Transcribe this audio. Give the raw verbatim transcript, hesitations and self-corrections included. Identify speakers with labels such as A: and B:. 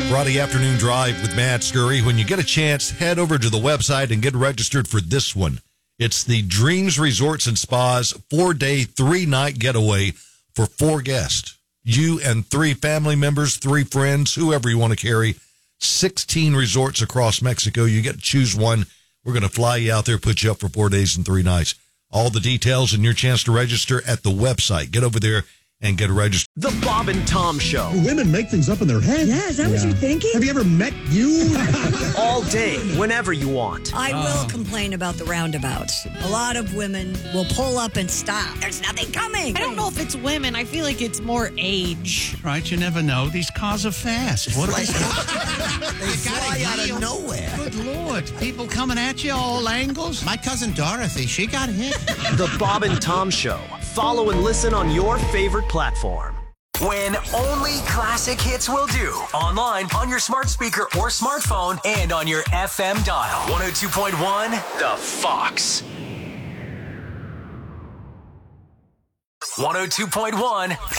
A: Friday afternoon drive with Matt Scurry. When you get a chance, head over to the website and get registered for this one. It's the Dreams Resorts and Spas four-day, three-night getaway for four guests. You and three family members, three friends, whoever you want to carry. sixteen resorts across Mexico. You get to choose one. We're going to fly you out there, put you up for four days and three nights. All the details and your chance to register at the website. Get over there and get registered.
B: The Bob and Tom Show.
C: Women make things up in their head.
D: Yeah, is that yeah. what you're thinking?
C: Have you ever met you?
B: All day, whenever you want.
D: I oh. will complain about the roundabouts. A lot of women will pull up and stop. There's nothing coming.
E: I don't know if it's women. I feel like it's more age.
F: Right, you never know. These cars are fast. What are they?
G: They fly out of nowhere.
F: Good Lord. People coming at you all angles.
G: My cousin Dorothy, she got hit.
B: The Bob and Tom Show. Follow and listen on your favorite platform.
H: When only classic hits will do. Online, on your smart speaker or smartphone, and on your F M dial. one oh two point one, The Fox. one oh two point one